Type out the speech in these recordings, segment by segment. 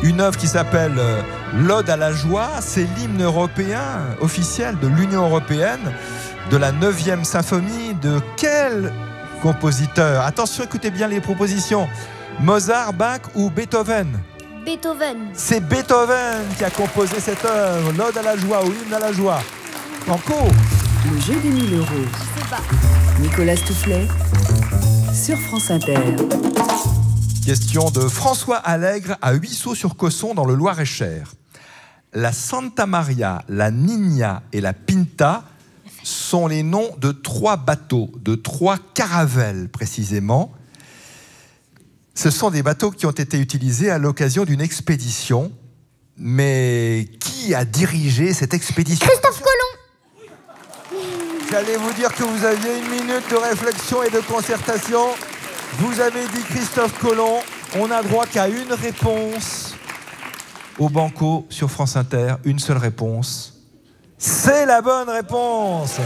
Une œuvre qui s'appelle l'Ode à la joie. C'est l'hymne européen officiel de l'Union européenne, de la 9e symphonie. De quel compositeur? Attention, écoutez bien les propositions. Mozart, Bach ou Beethoven? Beethoven. C'est Beethoven qui a composé cette œuvre, l'Ode à la joie ou l'hymne à la joie. Banco. Le jeu des 1000 €. Je sais pas. Nicolas Stoufflet sur France Inter. Question de François Allègre à Huisseau-sur-Cosson dans le Loir-et-Cher. La Santa Maria, la Niña et la Pinta sont les noms de 3 bateaux, de 3 caravelles précisément. Ce sont des bateaux qui ont été utilisés à l'occasion d'une expédition. Mais qui a dirigé cette expédition? Christophe Colomb. J'allais vous dire que vous aviez 1 minute de réflexion et de concertation. Vous avez dit Christophe Colomb. On n'a droit qu'à une réponse au banco sur France Inter. Une seule réponse. C'est la bonne réponse.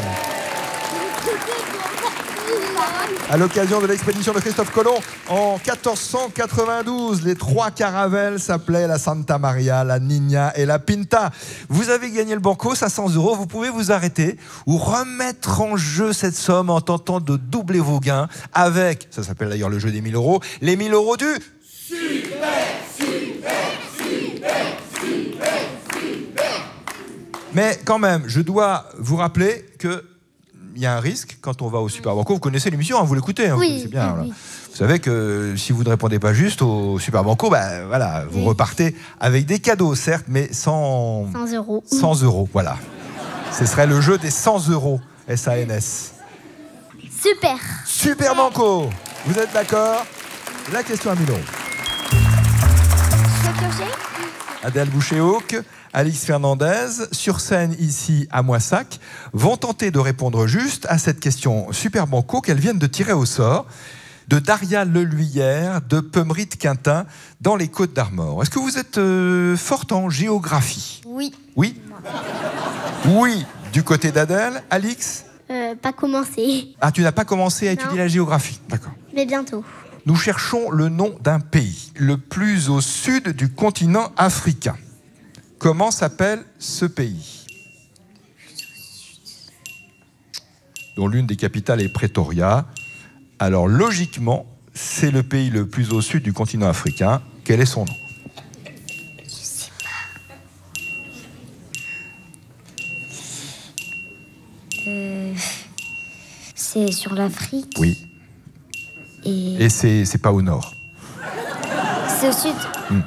À l'occasion de l'expédition de Christophe Colomb en 1492, les 3 caravelles s'appelaient la Santa Maria, la Niña et la Pinta. Vous avez gagné le banco, 500 €. Vous pouvez vous arrêter ou remettre en jeu cette somme en tentant de doubler vos gains avec, ça s'appelle d'ailleurs le jeu des 1000 €, les 1000 € du... Mais quand même, je dois vous rappeler que il y a un risque quand on va au Super Banco. Vous connaissez l'émission, hein, vous l'écoutez, hein, Oui, vous connaissez bien. oui. Vous savez que si vous ne répondez pas juste au Super Banco, voilà, vous repartez avec des cadeaux, certes, mais 100 €. 100 €, voilà. Ce serait le jeu des 100 €, SANS. Super. Super Banco, vous êtes d'accord? La question à 1000 €. Je peux piocher? Adèle Boucher-Hauck, Alix Fernandez, sur scène ici à Moissac, vont tenter de répondre juste à cette question Super Banco qu'elles viennent de tirer au sort de Daria Leluyère de Pemery-de-Quintin dans les Côtes-d'Armor. Est-ce que vous êtes forte en géographie? Oui. Oui? Oui, du côté d'Adèle. Alix? Pas commencé. Ah, tu n'as pas commencé à Non. étudier la géographie. D'accord. Mais bientôt. Nous cherchons le nom d'un pays, le plus au sud du continent africain. Comment s'appelle ce pays? Dont l'une des capitales est Pretoria. Alors logiquement, c'est le pays le plus au sud du continent africain. Quel est son nom? Je sais pas. C'est sur l'Afrique. Oui. Et Et c'est pas au nord. c'est au sud.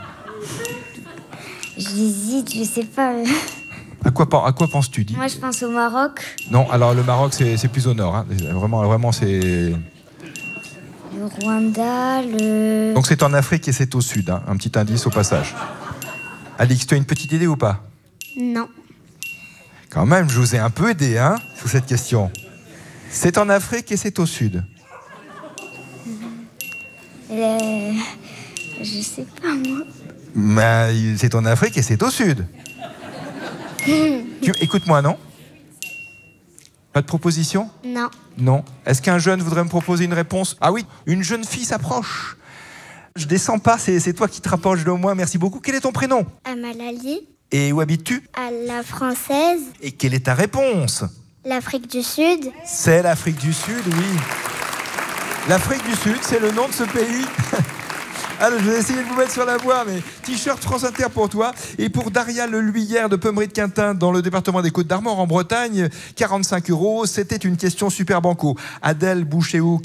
J'hésite, je sais pas. À quoi penses-tu, dis? Moi, je pense au Maroc. Non, alors le Maroc, c'est plus au nord. Hein. Vraiment, c'est... Le Rwanda, le... Donc c'est en Afrique et c'est au sud. Hein. Un petit indice au passage. Alix, tu as une petite idée ou pas? Non. Quand même, je vous ai un peu aidé hein, sur cette question. C'est en Afrique et c'est au sud. Je sais pas, moi. Mais c'est en Afrique et c'est au sud. Écoute-moi, non? Pas de proposition? Non. Non. Est-ce qu'un jeune voudrait me proposer une réponse? Ah oui, une jeune fille s'approche. Je descends pas, c'est toi qui te rapproches de moi. Merci beaucoup. Quel est ton prénom? Amalali, Et où habites-tu? à la française, Et quelle est ta réponse? l'Afrique du Sud. C'est l'Afrique du Sud, oui. L'Afrique du Sud, c'est le nom de ce pays. Alors, je vais essayer de vous mettre sur la voie, mais t-shirt France Inter pour toi. Et pour Daria Leluyère de Pemery-de-Quintin, dans le département des Côtes-d'Armor, en Bretagne, 45 €. C'était une question Super Banco. Adèle Boucher-Hauck